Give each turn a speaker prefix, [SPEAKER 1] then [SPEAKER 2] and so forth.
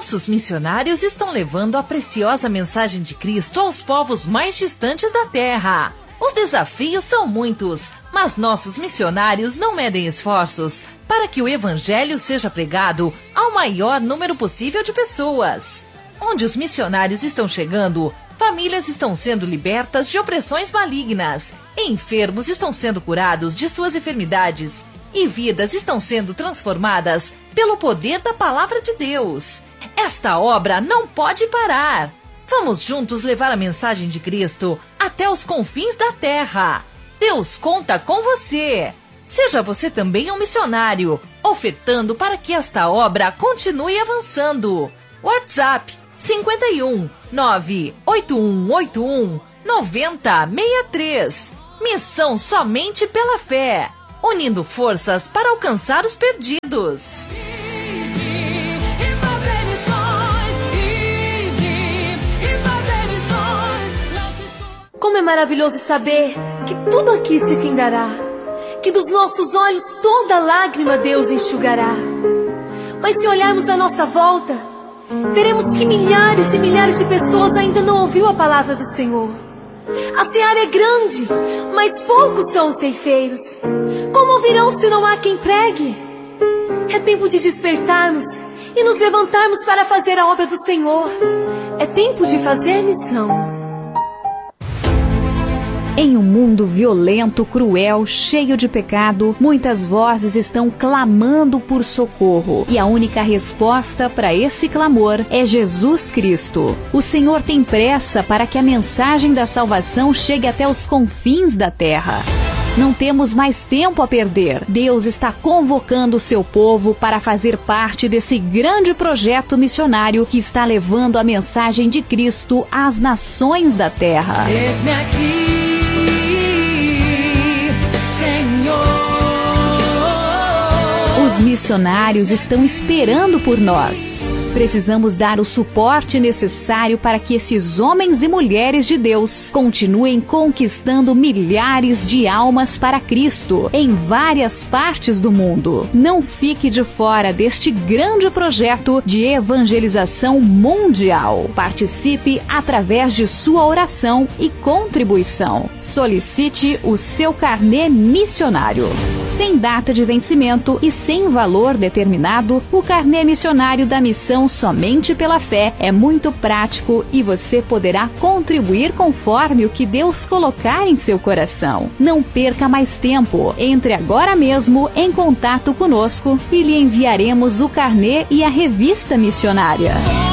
[SPEAKER 1] Nossos missionários estão levando a preciosa mensagem de Cristo aos povos mais distantes da terra. Os desafios são muitos, mas nossos missionários não medem esforços para que o Evangelho seja pregado ao maior número possível de pessoas. Onde os missionários estão chegando, famílias estão sendo libertas de opressões malignas, enfermos estão sendo curados de suas enfermidades e vidas estão sendo transformadas pelo poder da Palavra de Deus. Esta obra não pode parar. Vamos juntos levar a mensagem de Cristo até os confins da terra. Deus conta com você. Seja você também um missionário, ofertando para que esta obra continue avançando. WhatsApp 51 98181 9063. Missão somente pela fé, unindo forças para alcançar os perdidos.
[SPEAKER 2] Como é maravilhoso saber que tudo aqui se findará, que dos nossos olhos toda lágrima Deus enxugará. Mas se olharmos à nossa volta, veremos que milhares e milhares de pessoas ainda não ouviram a palavra do Senhor. A seara é grande, mas poucos são os ceifeiros. Como ouvirão se não há quem pregue? É tempo de despertarmos e nos levantarmos para fazer a obra do Senhor. É tempo de fazer missão.
[SPEAKER 3] Em um mundo violento, cruel, cheio de pecado, muitas vozes estão clamando por socorro. E a única resposta para esse clamor é Jesus Cristo. O Senhor tem pressa para que a mensagem da salvação chegue até os confins da terra. Não temos mais tempo a perder. Deus está convocando o seu povo para fazer parte desse grande projeto missionário que está levando a mensagem de Cristo às nações da terra.
[SPEAKER 1] Eis-me aqui.
[SPEAKER 3] Os missionários estão esperando por nós. Precisamos dar o suporte necessário para que esses homens e mulheres de Deus continuem conquistando milhares de almas para Cristo em várias partes do mundo. Não fique de fora deste grande projeto de evangelização mundial. Participe através de sua oração e contribuição. Solicite o seu carnê missionário. Sem data de vencimento e sem valor determinado, o carnê missionário da missão Somente pela Fé é muito prático e você poderá contribuir conforme o que Deus colocar em seu coração. Não perca mais tempo. Entre agora mesmo em contato conosco e lhe enviaremos o carnê e a revista missionária.